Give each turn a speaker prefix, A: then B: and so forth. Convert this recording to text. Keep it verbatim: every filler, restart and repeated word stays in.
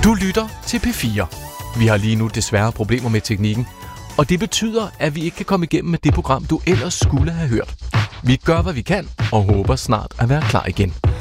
A: Du lytter til P fire. Vi har lige nu desværre problemer med teknikken, og det betyder, at vi ikke kan komme igennem med det program, du ellers skulle have hørt. Vi gør, hvad vi kan, og håber snart at være klar igen.